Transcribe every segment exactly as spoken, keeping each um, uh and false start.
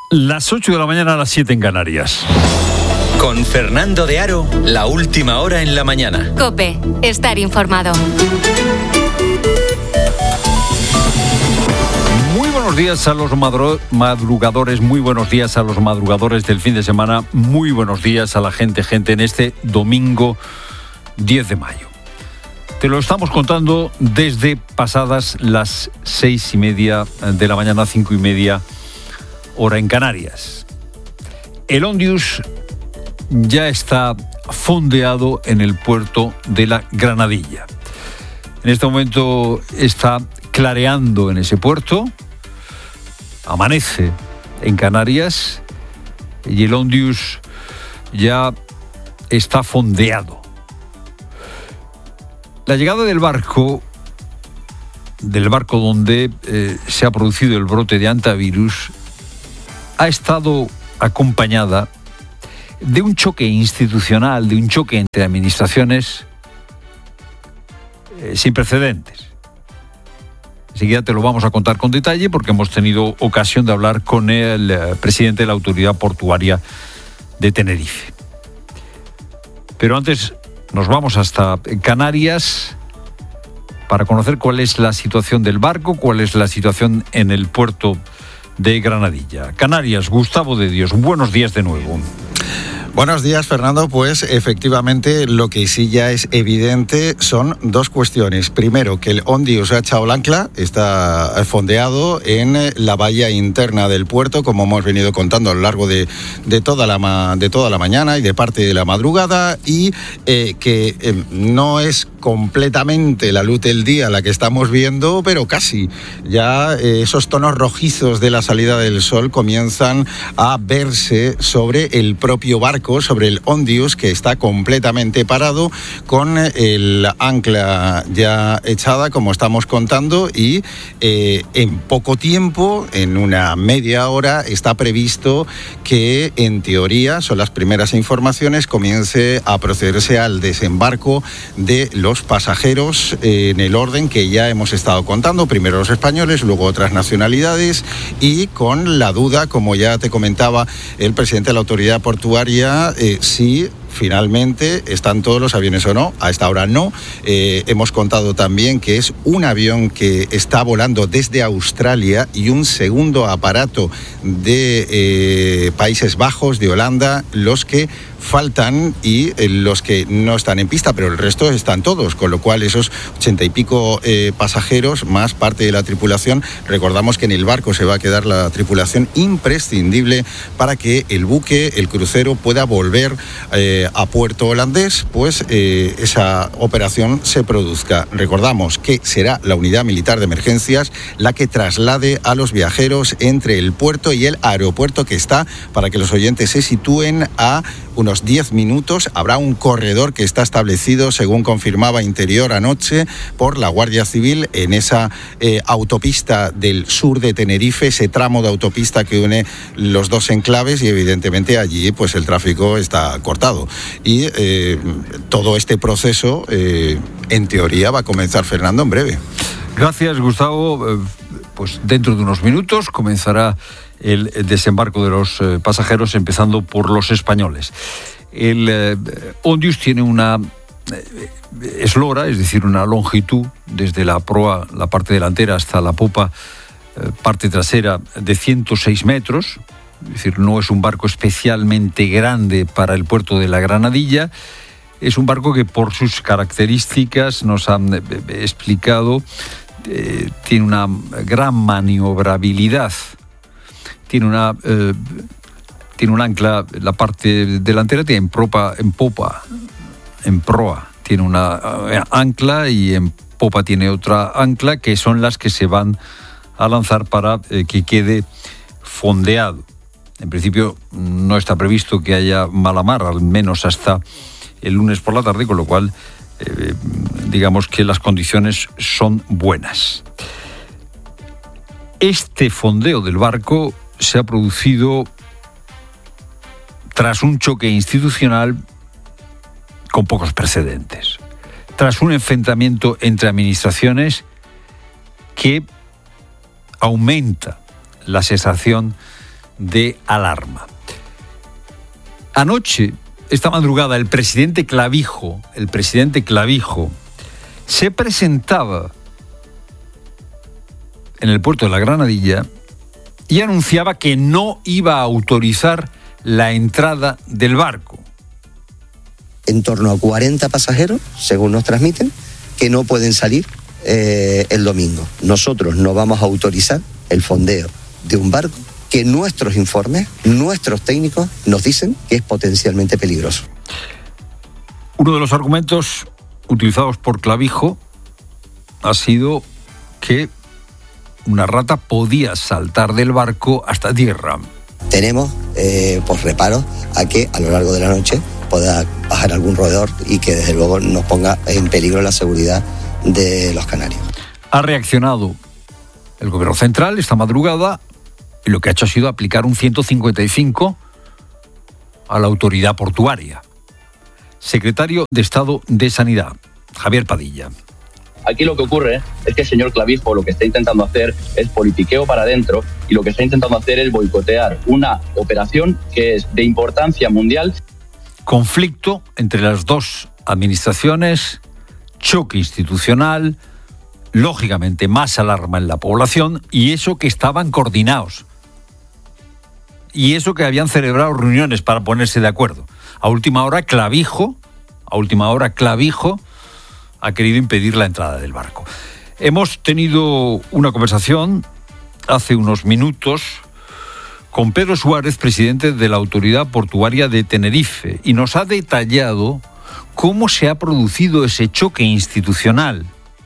Las ocho de la mañana a las siete en Canarias. Con Fernando de Aro, la última hora en la mañana. COPE, estar informado. Muy buenos días a los madru- madrugadores, muy buenos días a los madrugadores del fin de semana, muy buenos días a la gente, gente en este domingo diez de mayo. Te lo estamos contando desde pasadas las seis y media de la mañana, cinco y media, hora en Canarias. El Ondius ya está fondeado en el puerto de la Granadilla. En este momento está clareando en ese puerto, amanece en Canarias y el Ondius ya está fondeado. La llegada del barco, del barco donde eh, se ha producido el brote de hantavirus, ha estado acompañada de un choque institucional, de un choque entre administraciones eh, sin precedentes. Enseguida te lo vamos a contar con detalle porque hemos tenido ocasión de hablar con el eh, presidente de la Autoridad Portuaria de Tenerife. Pero antes nos vamos hasta Canarias para conocer cuál es la situación del barco, cuál es la situación en el puerto de Granadilla. Canarias, Gustavo de Dios, buenos días de nuevo. Buenos días, Fernando. Pues efectivamente lo que sí ya es evidente son dos cuestiones. Primero, que el Ondius ha echado el ancla, está fondeado en la bahía interna del puerto, como hemos venido contando a lo largo de, de, toda, la, de toda la mañana y de parte de la madrugada, y eh, que eh, no es completamente la luz del día la que estamos viendo, pero casi. Ya eh, esos tonos rojizos de la salida del sol comienzan a verse sobre el propio barco, sobre el Ondius, que está completamente parado con el ancla ya echada, como estamos contando, y eh, en poco tiempo, en una media hora, está previsto que, en teoría, son las primeras informaciones, comience a procederse al desembarco de los los pasajeros eh, en el orden que ya hemos estado contando, primero los españoles, luego otras nacionalidades, y con la duda, como ya te comentaba el presidente de la Autoridad Portuaria, eh, si finalmente están todos los aviones o no. A esta hora no. Eh, hemos contado también que es un avión que está volando desde Australia y un segundo aparato de eh, Países Bajos, de Holanda, los que faltan y eh, los que no están en pista, pero el resto están todos, con lo cual esos ochenta y pico eh, pasajeros más parte de la tripulación. Recordamos que en el barco se va a quedar la tripulación imprescindible para que el buque, el crucero, pueda volver eh, a puerto holandés, pues eh, esa operación se produzca. Recordamos que será la unidad militar de emergencias la que traslade a los viajeros entre el puerto y el aeropuerto, que está, para que los oyentes se sitúen, a unos diez minutos. Habrá un corredor que está establecido, según confirmaba Interior anoche, por la Guardia Civil en esa eh, autopista del sur de Tenerife, ese tramo de autopista que une los dos enclaves, y evidentemente allí pues el tráfico está cortado. Y eh, todo este proceso, eh, en teoría, va a comenzar, Fernando, en breve. Gracias, Gustavo. Pues dentro de unos minutos comenzará el desembarco de los eh, pasajeros, empezando por los españoles. El eh, Ondius tiene una eh, eslora, es decir, una longitud desde la proa, la parte delantera, hasta la popa, eh, parte trasera, de ciento seis metros. Es decir, no es un barco especialmente grande para el puerto de la Granadilla. Es un barco que, por sus características, nos han eh, explicado, eh, tiene una gran maniobrabilidad. Tiene una eh, tiene un ancla, la parte delantera tiene en propa, en popa, en proa tiene una eh, ancla, y en popa tiene otra ancla, que son las que se van a lanzar para eh, que quede fondeado. En principio no está previsto que haya mala mar, al menos hasta el lunes por la tarde, con lo cual eh, digamos que las condiciones son buenas. Este fondeo del barco se ha producido tras un choque institucional con pocos precedentes, tras un enfrentamiento entre administraciones que aumenta la sensación de alarma. Anoche, esta madrugada, el presidente Clavijo, el presidente Clavijo, se presentaba en el puerto de la Granadilla y anunciaba que no iba a autorizar la entrada del barco. En torno a cuarenta pasajeros, según nos transmiten, que no pueden salir eh, el domingo. Nosotros no vamos a autorizar el fondeo de un barco que nuestros informes, nuestros técnicos nos dicen que es potencialmente peligroso. Uno de los argumentos utilizados por Clavijo ha sido que una rata podía saltar del barco hasta tierra. Tenemos eh, pues reparos a que a lo largo de la noche pueda bajar algún roedor y que desde luego nos ponga en peligro la seguridad de los canarios. Ha reaccionado el gobierno central esta madrugada y lo que ha hecho ha sido aplicar un ciento cincuenta y cinco a la autoridad portuaria. Secretario de Estado de Sanidad, Javier Padilla. Aquí lo que ocurre es que el señor Clavijo lo que está intentando hacer es politiqueo para adentro y lo que está intentando hacer es boicotear una operación que es de importancia mundial. Conflicto entre las dos administraciones, choque institucional, lógicamente más alarma en la población y eso que estaban coordinados. Y eso que habían celebrado reuniones para ponerse de acuerdo. A última hora Clavijo, a última hora Clavijo ha querido impedir la entrada del barco. Hemos tenido una conversación hace unos minutos con Pedro Suárez, presidente de la Autoridad Portuaria de Tenerife, y nos ha detallado cómo se ha producido ese choque institucional.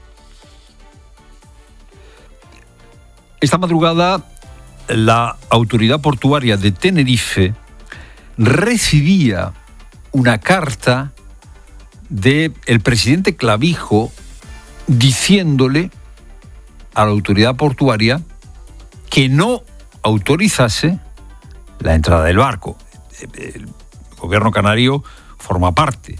Esta madrugada, la Autoridad Portuaria de Tenerife recibía una carta del presidente Clavijo diciéndole a la autoridad portuaria que no autorizase la entrada del barco. El gobierno canario forma parte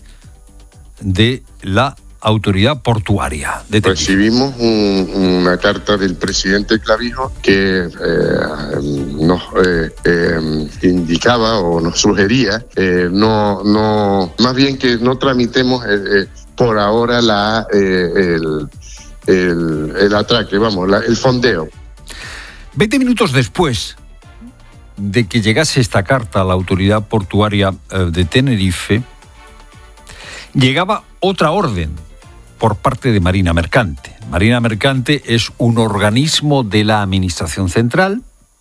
de la autoridad portuaria de Tenerife. Recibimos un, una carta del presidente Clavijo que eh, nos eh, eh, indicaba o nos sugería eh, no, no, más bien que no tramitemos eh, eh, por ahora la, eh, el, el, el atraque, vamos, la, el fondeo. Veinte minutos después de que llegase esta carta a la autoridad portuaria eh, de Tenerife, llegaba otra orden por parte de Marina Mercante. Marina Mercante es un organismo de la Administración Central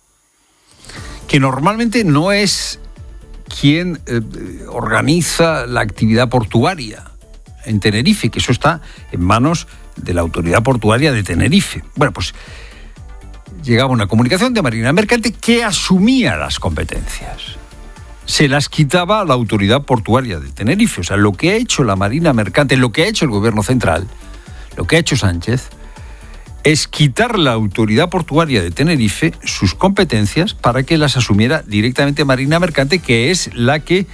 que normalmente no es quien eh, organiza la actividad portuaria en Tenerife, que eso está en manos de la Autoridad Portuaria de Tenerife. Bueno, pues llegaba una comunicación de Marina Mercante que asumía las competencias. Se las quitaba a la Autoridad Portuaria de Tenerife. O sea, lo que ha hecho la Marina Mercante, lo que ha hecho el Gobierno Central, lo que ha hecho Sánchez, es quitar la Autoridad Portuaria de Tenerife sus competencias para que las asumiera directamente Marina Mercante, que es la que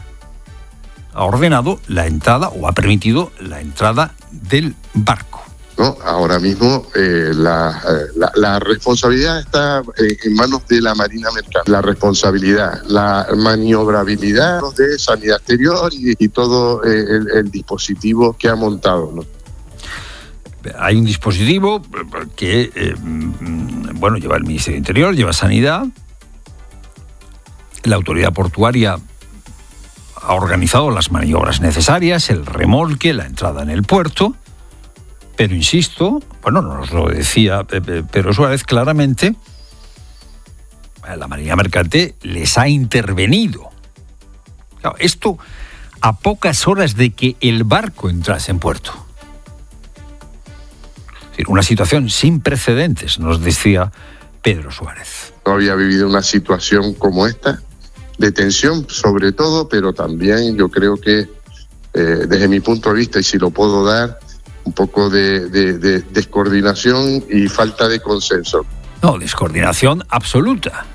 ha ordenado la entrada o ha permitido la entrada del barco. ¿No? Ahora mismo eh, la, la, la responsabilidad está eh, en manos de la Marina Mercante. La responsabilidad, la maniobrabilidad de Sanidad Exterior y, y todo eh, el, el dispositivo que ha montado, ¿no? Hay un dispositivo que eh, bueno, lleva el Ministerio del Interior, lleva Sanidad. La Autoridad Portuaria ha organizado las maniobras necesarias, el remolque, la entrada en el puerto. Pero insisto, bueno, nos lo decía Pedro Suárez claramente, la Marina Mercante les ha intervenido. Claro, esto a pocas horas de que el barco entrase en puerto. Es decir, una situación sin precedentes, nos decía Pedro Suárez. No había vivido una situación como esta, de tensión sobre todo, pero también yo creo que eh, desde mi punto de vista, y si lo puedo dar, un poco de, de, de descoordinación y falta de consenso. No, descoordinación absoluta.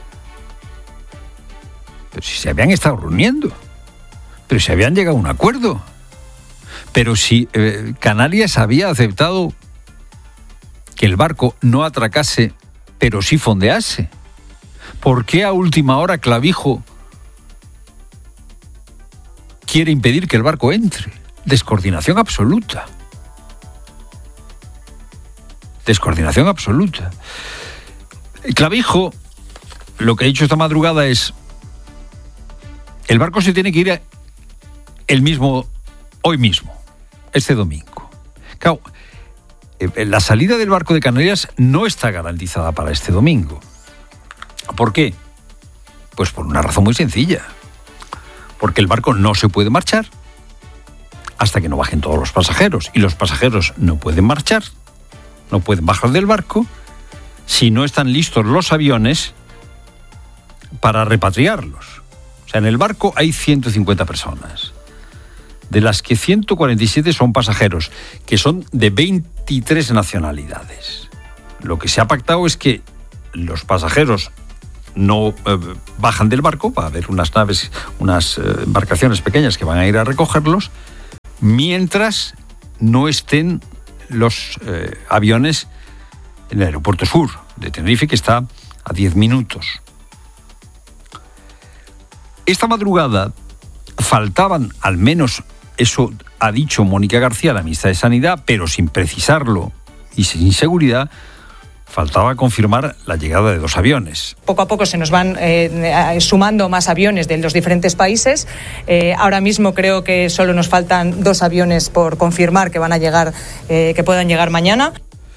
Pero si se habían estado reuniendo, pero si habían llegado a un acuerdo, pero si eh, Canarias había aceptado que el barco no atracase, pero sí fondease, ¿Por qué a última hora Clavijo quiere impedir que el barco entre? Descoordinación absoluta. Descoordinación absoluta. Clavijo lo que ha dicho esta madrugada es: el barco se tiene que ir el mismo, hoy mismo, este domingo. Claro, la salida del barco de Canarias no está garantizada para este domingo. ¿Por qué? Pues por una razón muy sencilla. Porque el barco no se puede marchar hasta que no bajen todos los pasajeros. Y los pasajeros no pueden marchar, no pueden bajar del barco si no están listos los aviones para repatriarlos. O sea, en el barco hay ciento cincuenta personas, de las que ciento cuarenta y siete son pasajeros, que son de veintitrés nacionalidades. Lo que se ha pactado es que los pasajeros no eh, bajan del barco, va a haber unas naves, unas eh, embarcaciones pequeñas que van a ir a recogerlos, mientras no estén los eh, aviones en el aeropuerto sur de Tenerife, que está a diez minutos. Esta madrugada faltaban, al menos eso ha dicho Mónica García, la ministra de Sanidad, pero sin precisarlo y sin seguridad, faltaba confirmar la llegada de dos aviones. Poco a poco se nos van eh, sumando más aviones de los diferentes países. Eh, ahora mismo creo que solo nos faltan dos aviones por confirmar que van a llegar, eh, que puedan llegar mañana.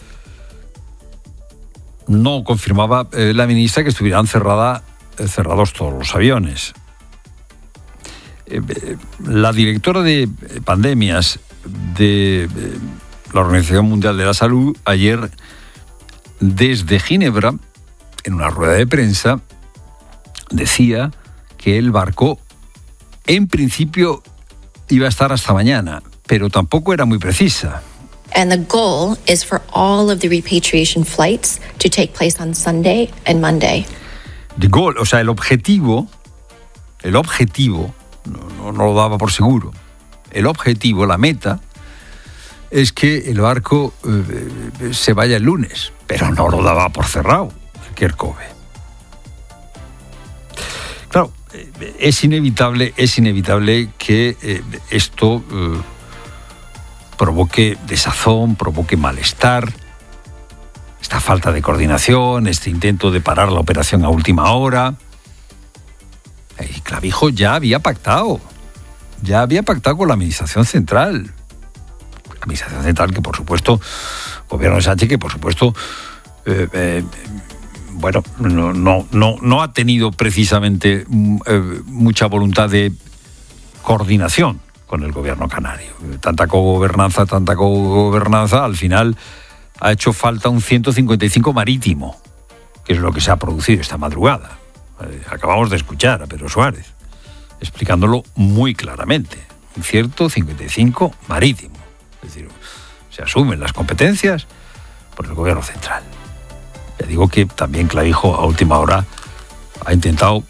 No confirmaba eh, la ministra que estuvieran cerrada, eh, cerrados todos los aviones. Eh, eh, la directora de pandemias de eh, la Organización Mundial de la Salud ayer, desde Ginebra, en una rueda de prensa, decía que el barco en principio iba a estar hasta mañana, pero tampoco era muy precisa. And the goal is for all of the repatriation flights to take place on Sunday and Monday. The goal, o sea, el objetivo, el objetivo, no, no, no lo daba por seguro, el objetivo, la meta, es que el barco eh, se vaya el lunes, pero no lo daba por cerrado, el Kerkove. Claro, eh, es inevitable, es inevitable que eh, esto eh, provoque desazón, provoque malestar, esta falta de coordinación, este intento de parar la operación a última hora. Y Clavijo ya había pactado, ya había pactado con la Administración Central. Administración Central, que por supuesto, gobierno de Sánchez, que por supuesto, eh, eh, bueno, no, no, no, no ha tenido precisamente eh, mucha voluntad de coordinación con el gobierno canario. Tanta cogobernanza, tanta cogobernanza, al final ha hecho falta un ciento cincuenta y cinco marítimo, que es lo que se ha producido esta madrugada. Eh, acabamos de escuchar a Pedro Suárez explicándolo muy claramente. Un ciento cincuenta y cinco marítimo. Es decir, se asumen las competencias por el gobierno central. Ya digo que también Clavijo a última hora ha intentado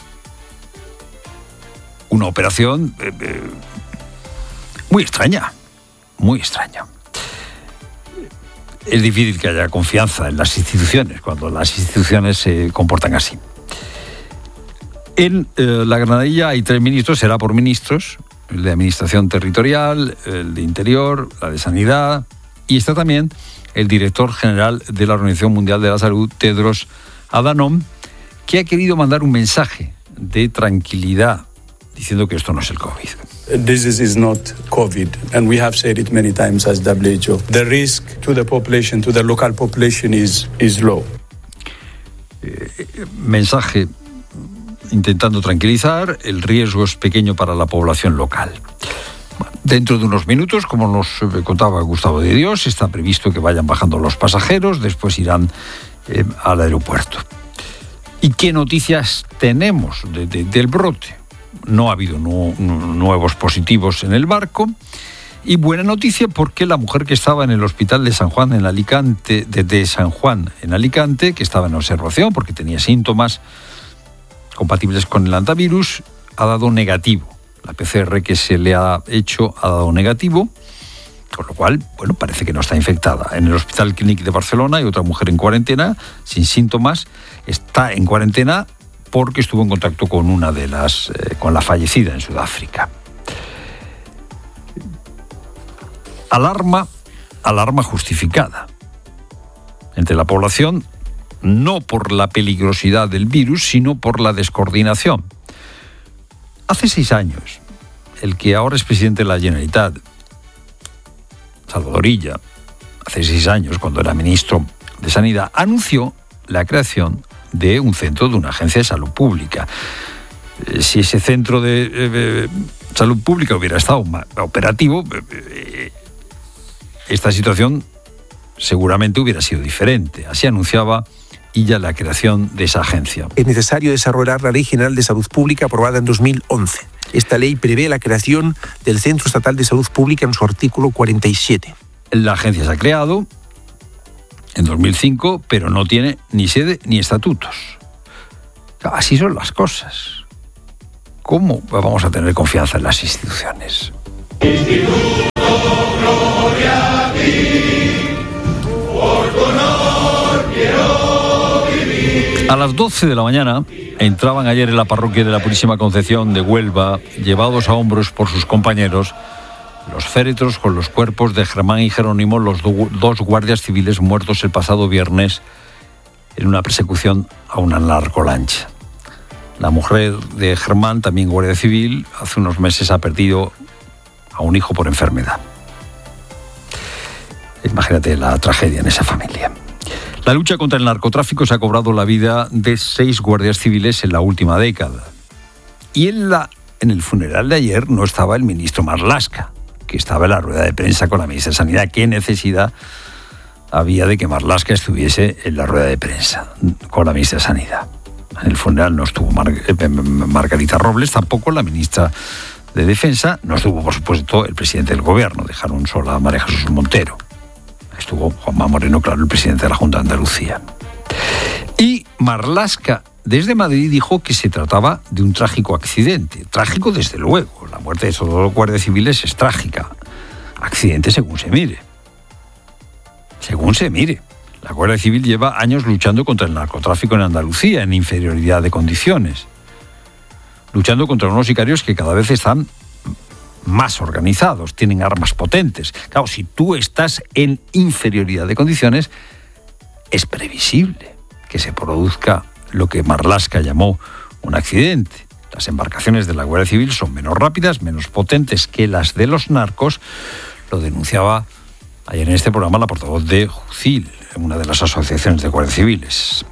una operación eh, eh, muy extraña, muy extraña. Es difícil que haya confianza en las instituciones cuando las instituciones se comportan así. En eh, la Granadilla hay tres ministros, será por ministros: el de Administración Territorial, el de Interior, la de Sanidad, y está también el director general de la Organización Mundial de la Salud, Tedros Adhanom, que ha querido mandar un mensaje de tranquilidad diciendo que esto no es el COVID. This is not COVID, and we have said it many times as W H O. The risk to the population, to the local population, is is low. Eh, mensaje intentando tranquilizar, el riesgo es pequeño para la población local. Bueno, dentro de unos minutos, como nos contaba Gustavo de Dios, está previsto que vayan bajando los pasajeros, después irán eh, al aeropuerto. ¿Y qué noticias tenemos de, de, del brote? No ha habido nu, nu, nuevos positivos en el barco. Y buena noticia porque la mujer que estaba en el hospital de San Juan en Alicante, de, de San Juan en Alicante, que estaba en observación porque tenía síntomas compatibles con el hantavirus, ha dado negativo. La P C R que se le ha hecho ha dado negativo, con lo cual, bueno, parece que no está infectada. En el Hospital Clínic de Barcelona hay otra mujer en cuarentena, sin síntomas, está en cuarentena, porque estuvo en contacto con una de las, eh, con la fallecida en Sudáfrica. Alarma, alarma justificada entre la población, no por la peligrosidad del virus, sino por la descoordinación. Hace seis años, el que ahora es presidente de la Generalitat, Salvador Illa, hace seis años, cuando era ministro de Sanidad, anunció la creación de un centro, de una agencia de salud pública. Si ese centro de eh, salud pública hubiera estado operativo, eh, esta situación seguramente hubiera sido diferente. Así anunciaba Illa la creación de esa agencia. Es necesario desarrollar la Ley General de Salud Pública aprobada en dos mil once. Esta ley prevé la creación del Centro Estatal de Salud Pública en su artículo cuarenta y siete. La agencia se ha creado en dos mil cinco, pero no tiene ni sede ni estatutos. Así son las cosas. ¿Cómo vamos a tener confianza en las instituciones? Instituto, gloria a ti, por tu honor quiero vivir. A las doce de la mañana entraban ayer en la parroquia de la Purísima Concepción de Huelva, llevados a hombros por sus compañeros, los féretros con los cuerpos de Germán y Jerónimo, los do- dos guardias civiles muertos el pasado viernes en una persecución a una narcolancha. La mujer de Germán, también guardia civil, hace unos meses ha perdido a un hijo por enfermedad. Imagínate la tragedia en esa familia. La lucha contra el narcotráfico se ha cobrado la vida de seis guardias civiles en la última década. Y en, la, en el funeral de ayer no estaba el ministro Marlaska, que estaba en la rueda de prensa con la ministra de Sanidad. ¿Qué necesidad había de que Marlaska estuviese en la rueda de prensa con la ministra de Sanidad? En el funeral no estuvo Mar- Margarita Robles, tampoco la ministra de Defensa, no estuvo, por supuesto, el presidente del Gobierno, dejaron sola a María Jesús Montero. Estuvo Juanma Moreno, claro, el presidente de la Junta de Andalucía. Y Marlaska, desde Madrid, dijo que se trataba de un trágico accidente. Trágico, desde luego. La muerte de esos dos guardias civiles es trágica. Accidente según se mire. Según se mire. La Guardia Civil lleva años luchando contra el narcotráfico en Andalucía, en inferioridad de condiciones. Luchando contra unos sicarios que cada vez están más organizados, tienen armas potentes. Claro, si tú estás en inferioridad de condiciones, es previsible que se produzca lo que Marlaska llamó un accidente. Las embarcaciones de la Guardia Civil son menos rápidas, menos potentes que las de los narcos. Lo denunciaba ayer en este programa la portavoz de Jucil, una de las asociaciones de guardias civiles.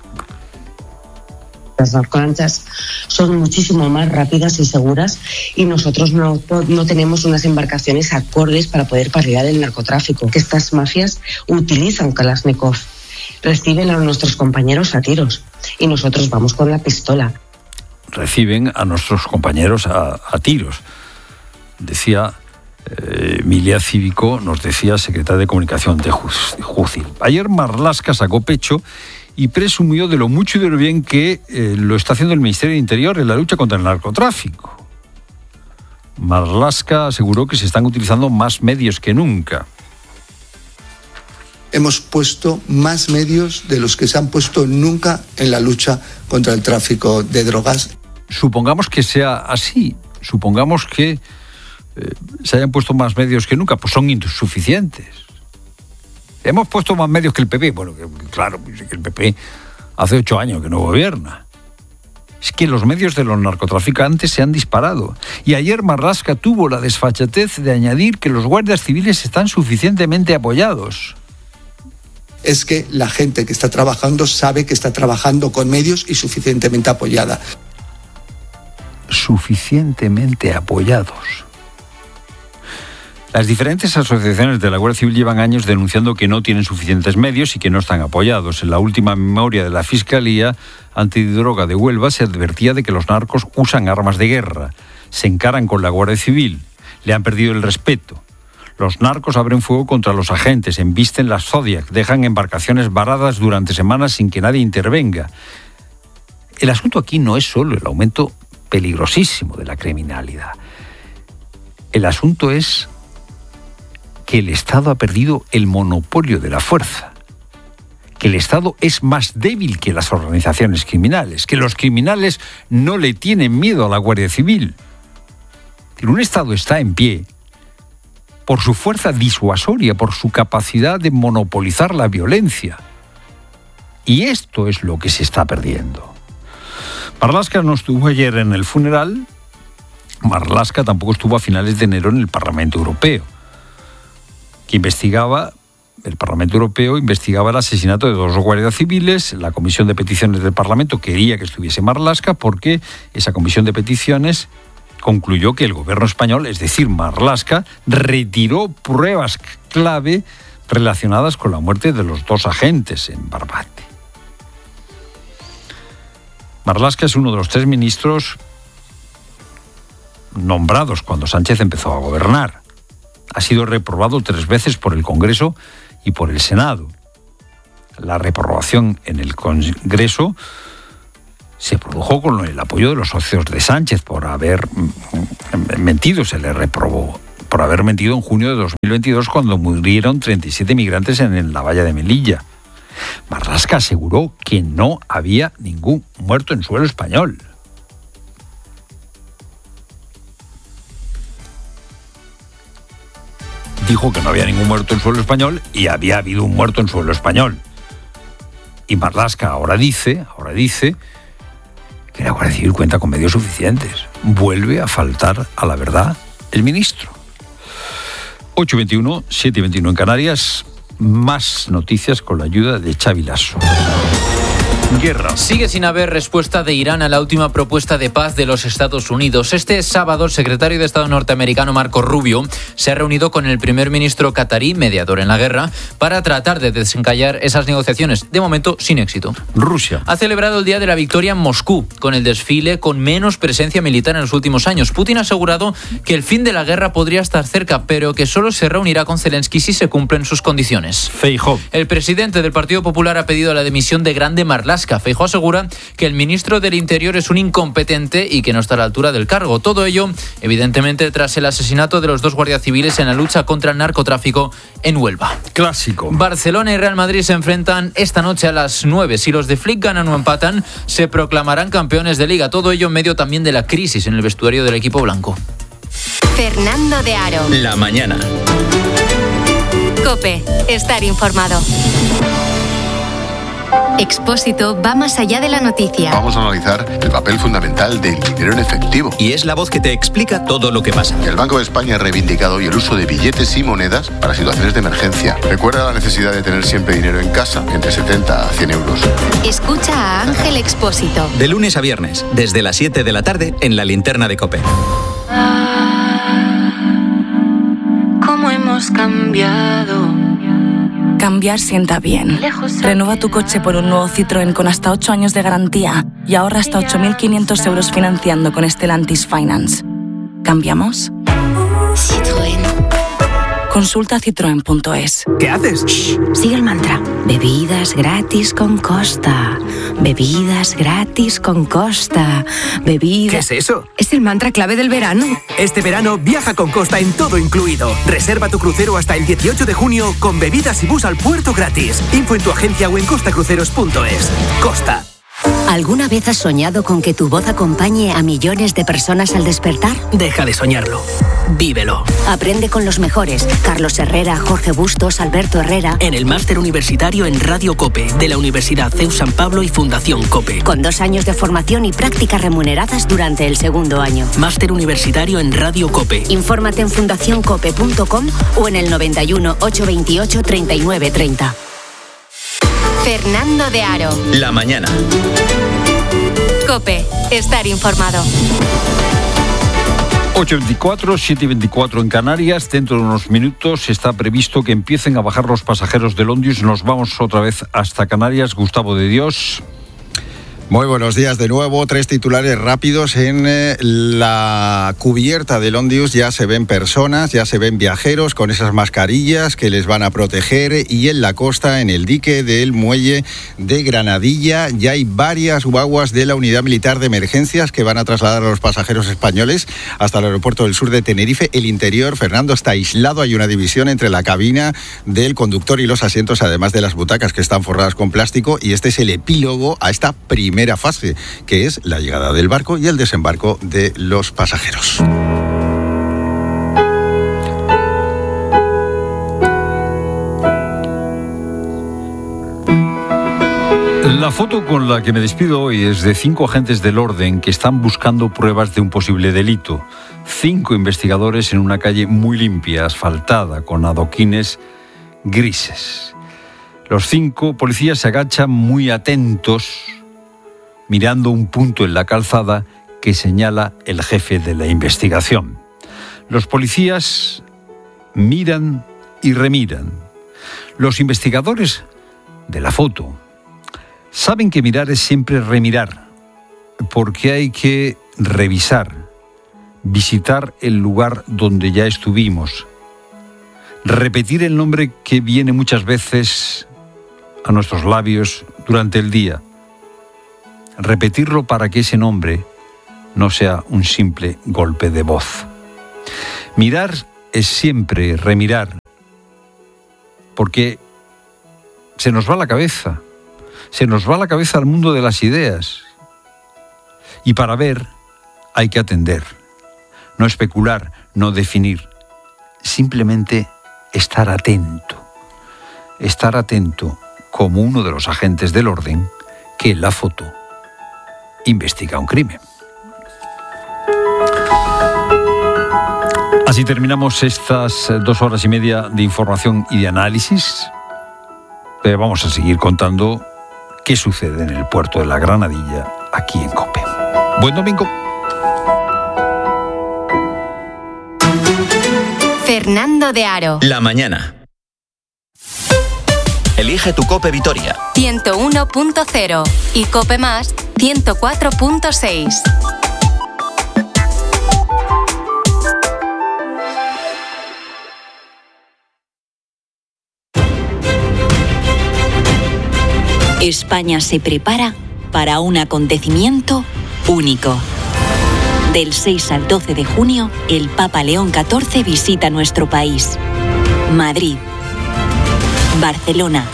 Las narcolanchas son muchísimo más rápidas y seguras y nosotros no, no tenemos unas embarcaciones acordes para poder paliar el narcotráfico. Que estas mafias utilizan Kalashnikov, reciben a nuestros compañeros a tiros y nosotros vamos con la pistola. Reciben a nuestros compañeros a, a tiros. Decía eh, Emilia Cívico, nos decía secretaria de Comunicación de Jucil. Ayer Marlaska sacó pecho y presumió de lo mucho y de lo bien que eh, lo está haciendo el Ministerio de Interior en la lucha contra el narcotráfico. Marlaska aseguró que se están utilizando más medios que nunca. Hemos puesto más medios de los que se han puesto nunca en la lucha contra el tráfico de drogas. Supongamos que sea así, supongamos que eh, se hayan puesto más medios que nunca, pues son insuficientes. Hemos puesto más medios que el P P. Bueno, que, claro, que el P P hace ocho años que no gobierna. Es que los medios de los narcotraficantes se han disparado. Y ayer Marlaska tuvo la desfachatez de añadir que los guardias civiles están suficientemente apoyados. Es que la gente que está trabajando sabe que está trabajando con medios y suficientemente apoyada. Suficientemente apoyados. Las diferentes asociaciones de la Guardia Civil llevan años denunciando que no tienen suficientes medios y que no están apoyados. En la última memoria de la Fiscalía Antidroga de Huelva se advertía de que los narcos usan armas de guerra, se encaran con la Guardia Civil, le han perdido el respeto. Los narcos abren fuego contra los agentes, embisten las Zodiac, dejan embarcaciones varadas durante semanas sin que nadie intervenga. El asunto aquí no es solo el aumento peligrosísimo de la criminalidad. El asunto es que el Estado ha perdido el monopolio de la fuerza, que el Estado es más débil que las organizaciones criminales, que los criminales no le tienen miedo a la Guardia Civil. Un Estado está en pie por su fuerza disuasoria, por su capacidad de monopolizar la violencia. Y esto es lo que se está perdiendo. Marlaska no estuvo ayer en el funeral. Marlaska tampoco estuvo a finales de enero en el Parlamento Europeo, que investigaba, el Parlamento Europeo investigaba el asesinato de dos guardias civiles. La Comisión de Peticiones del Parlamento quería que estuviese Marlaska porque esa Comisión de Peticiones concluyó que el gobierno español, es decir, Marlaska, retiró pruebas clave relacionadas con la muerte de los dos agentes en Barbate. Marlaska es uno de los tres ministros nombrados cuando Sánchez empezó a gobernar. Ha sido reprobado tres veces por el Congreso y por el Senado. La reprobación en el Congreso se produjo con el apoyo de los socios de Sánchez por haber mentido, se le reprobó por haber mentido en junio de dos mil veintidós cuando murieron treinta y siete migrantes en la valla de Melilla. Marlaska aseguró que no había ningún muerto en suelo español. Dijo que no había ningún muerto en suelo español y había habido un muerto en suelo español. Y Marlaska ahora dice, ahora dice que la Guardia Civil cuenta con medios suficientes. Vuelve a faltar a la verdad el ministro. ocho veintiuno, siete veintiuno en Canarias. Más noticias con la ayuda de Xavi Lasso. Guerra. Sigue sin haber respuesta de Irán a la última propuesta de paz de los Estados Unidos. Este sábado, el secretario de Estado norteamericano Marco Rubio se ha reunido con el primer ministro catarí, mediador en la guerra, para tratar de desencallar esas negociaciones, de momento sin éxito. Rusia. Ha celebrado el Día de la Victoria en Moscú, con el desfile con menos presencia militar en los últimos años. Putin ha asegurado que el fin de la guerra podría estar cerca, pero que solo se reunirá con Zelensky si se cumplen sus condiciones. Feijóo. El presidente del Partido Popular ha pedido la dimisión de Grande Marlaska. Feijóo asegura que el ministro del Interior es un incompetente y que no está a la altura del cargo. Todo ello, evidentemente, tras el asesinato de los dos guardias civiles en la lucha contra el narcotráfico en Huelva. Clásico. Barcelona y Real Madrid se enfrentan esta noche a las nueve. Si los de Flick ganan o empatan, se proclamarán campeones de Liga. Todo ello en medio también de la crisis en el vestuario del equipo blanco. Fernando de Aro. La mañana. COPE. Estar informado. Expósito va más allá de la noticia. Vamos a analizar el papel fundamental del dinero en efectivo. Y es la voz que te explica todo lo que pasa. El Banco de España ha reivindicado hoy el uso de billetes y monedas para situaciones de emergencia. Recuerda la necesidad de tener siempre dinero en casa, entre setenta a cien euros. Escucha a Ángel Expósito. De lunes a viernes, desde las siete de la tarde, en la linterna de COPE. ¿Cómo hemos cambiado? Cambiar sienta bien. Renueva tu coche por un nuevo Citroën con hasta ocho años de garantía y ahorra hasta ocho mil quinientos euros financiando con Stellantis Finance. ¿Cambiamos? Citroën. Consulta citroen punto es. ¿Qué haces? Shh, sigue el mantra. Bebidas gratis con Costa. Bebidas gratis con Costa. Bebidas... ¿Qué es eso? Es el mantra clave del verano. Este verano viaja con Costa en todo incluido. Reserva tu crucero hasta el dieciocho de junio con bebidas y bus al puerto gratis. Info en tu agencia o en costacruceros punto es. Costa. ¿Alguna vez has soñado con que tu voz acompañe a millones de personas al despertar? Deja de soñarlo. Vívelo. Aprende con los mejores. Carlos Herrera, Jorge Bustos, Alberto Herrera. En el máster universitario en Radio COPE de la Universidad C E U San Pablo y Fundación COPE. Con dos años de formación y prácticas remuneradas durante el segundo año. Máster universitario en Radio COPE. Infórmate en fundación cope punto com o en el noventa y uno, ochocientos veintiocho, treinta y nueve treinta. Fernando de Aro. La mañana. COPE. Estar informado. ocho veinticuatro, siete veinticuatro en Canarias. Dentro de unos minutos está previsto que empiecen a bajar los pasajeros del Ondius. Nos vamos otra vez hasta Canarias. Gustavo de Dios. Muy buenos días de nuevo. Tres titulares rápidos. En eh, la cubierta del Ondius ya se ven personas, ya se ven viajeros con esas mascarillas que les van a proteger, y en la costa, en el dique del muelle de Granadilla, ya hay varias guaguas de la Unidad Militar de Emergencias que van a trasladar a los pasajeros españoles hasta el aeropuerto del sur de Tenerife. El interior, Fernando, está aislado. Hay una división entre la cabina del conductor y los asientos, además de las butacas que están forradas con plástico, y este es el epílogo a esta primera fase, que es la llegada del barco y el desembarco de los pasajeros. La foto con la que me despido hoy es de cinco agentes del orden que están buscando pruebas de un posible delito. Cinco investigadores en una calle muy limpia, asfaltada, con adoquines grises. Los cinco policías se agachan muy atentos, mirando un punto en la calzada que señala el jefe de la investigación. Los policías miran y remiran. Los investigadores de la foto saben que mirar es siempre remirar, porque hay que revisar, visitar el lugar donde ya estuvimos, repetir el nombre que viene muchas veces a nuestros labios durante el día, repetirlo para que ese nombre no sea un simple golpe de voz. Mirar es siempre remirar, porque se nos va la cabeza, se nos va la cabeza al mundo de las ideas. Y para ver hay que atender, no especular, no definir, simplemente estar atento, estar atento como uno de los agentes del orden que en la foto investiga un crimen. Así terminamos estas dos horas y media de información y de análisis, pero vamos a seguir contando qué sucede en el puerto de la Granadilla, aquí en COPE. Buen domingo. Fernando de Aro. La mañana. Elige tu COPE Vitoria. ciento uno punto cero y COPE Más ciento cuatro punto seis. España se prepara para un acontecimiento único. Del seis al doce de junio, el Papa León catorce visita nuestro país. Madrid, Barcelona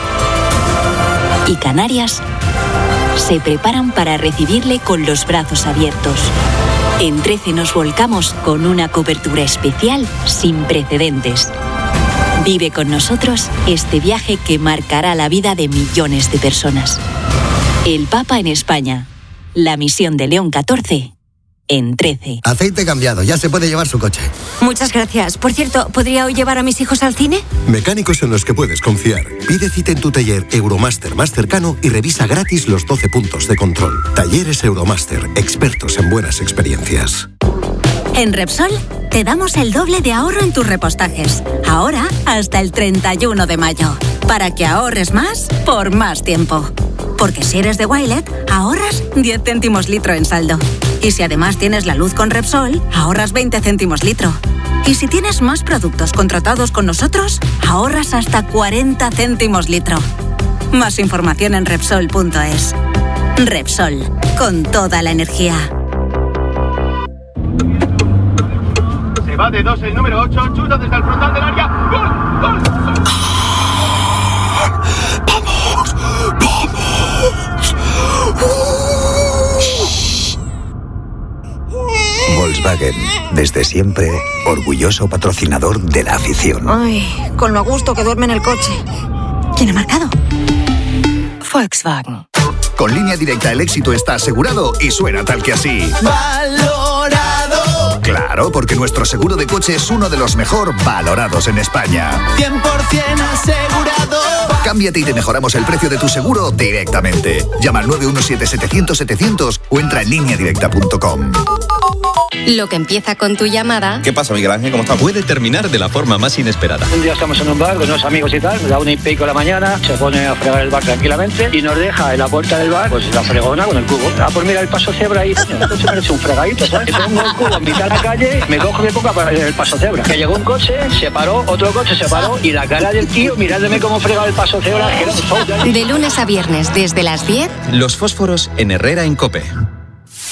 y Canarias se preparan para recibirle con los brazos abiertos. En trece nos volcamos con una cobertura especial sin precedentes. Vive con nosotros este viaje que marcará la vida de millones de personas. El Papa en España. La misión de León catorce en trece. Aceite cambiado, ya se puede llevar su coche. Muchas gracias. Por cierto, ¿podría hoy llevar a mis hijos al cine? Mecánicos en los que puedes confiar. Pide cita en tu taller Euromaster más cercano y revisa gratis los doce puntos de control. Talleres Euromaster, expertos en buenas experiencias. En Repsol te damos el doble de ahorro en tus repostajes. Ahora hasta el treinta y uno de mayo. Para que ahorres más por más tiempo. Porque si eres de Wilet, ahorras diez céntimos litro en saldo. Y si además tienes la luz con Repsol, ahorras veinte céntimos litro. Y si tienes más productos contratados con nosotros, ahorras hasta cuarenta céntimos litro. Más información en Repsol punto es. Repsol, con toda la energía. Se va de dos el número ocho, chuta desde el frontal del área. ¡Gol! ¡Gol! ¡Vamos! ¡Vamos! Volkswagen, desde siempre, orgulloso patrocinador de la afición. Ay, con lo a gusto que duerme en el coche. ¿Quién ha marcado? Volkswagen. Con Línea Directa el éxito está asegurado y suena tal que así. ¡Valorado! Claro, porque nuestro seguro de coche es uno de los mejor valorados en España. cien por ciento asegurado. Cámbiate y te mejoramos el precio de tu seguro directamente. Llama al nueve uno siete setecientos setecientos o entra en línea directa punto com. Lo que empieza con tu llamada... ¿Qué pasa, Miguel Ángel? ¿Cómo estás? Puede terminar de la forma más inesperada. Un día estamos en un bar con unos amigos y tal, me da una y pico de la mañana, se pone a fregar el bar tranquilamente y nos deja en la puerta del bar, pues la fregona con el cubo. Ah, pues mira el paso cebra ahí, entonces me ha hecho un fregadito, ¿sabes? Que pongo el cubo en mitad de la calle, me cojo de poca para el paso cebra. Que llegó un coche, se paró, otro coche se paró y la cara del tío mirándome cómo fregaba el paso cebra, que era un show. De lunes a viernes, desde las diez... Los fósforos en Herrera en COPE.